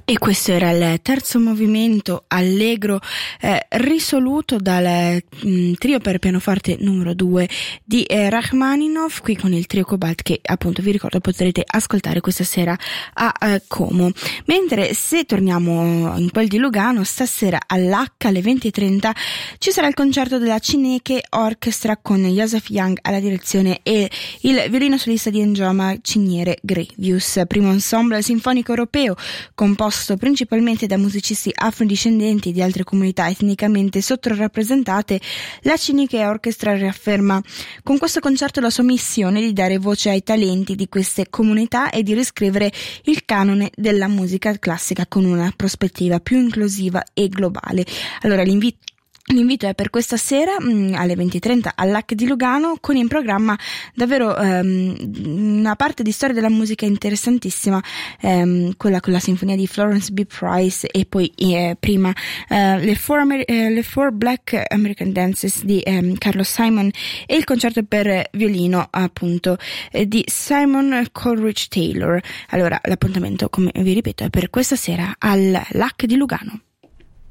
E questo era il terzo movimento allegro risoluto dal trio per pianoforte numero 2 di Rachmaninov, qui con il trio Cobalt, che appunto vi ricordo potrete ascoltare questa sera a Como. Mentre se torniamo in quel di Lugano, stasera all'H alle 20:30 ci sarà il concerto della Cineke Orchestra con Joseph Young alla direzione e il violino solista di Enjoma Ciniere Grevius, primo ensemble sinfonico europeo composto principalmente da musicisti afrodiscendenti di altre comunità etnicamente sottorappresentate. La Cineke Orchestra riafferma con questo concerto la sua missione di dare voce ai talenti di queste comunità e di riscrivere il canone della musica classica con una prospettiva più inclusiva e globale. Allora L'invito è per questa sera alle 20:30 all'H di Lugano, con in programma davvero una parte di storia della musica interessantissima, quella con la sinfonia di Florence B. Price e poi prima le four Black American Dances di Carlos Simon e il concerto per violino appunto di Simon Coleridge Taylor. Allora l'appuntamento, come vi ripeto, è per questa sera all'H di Lugano.